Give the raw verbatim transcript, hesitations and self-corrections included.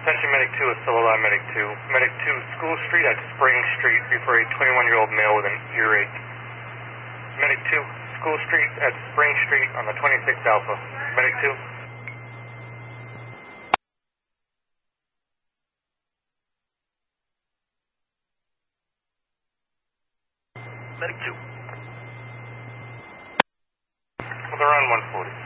Attention Medic two is still alive, Medic two. Medic two, School Street at Spring Street before a twenty-one-year-old male with an earache. Medic two, School Street at Spring Street on the twenty-sixth Alpha. Medic two. Medic two. Well, they're on one forty.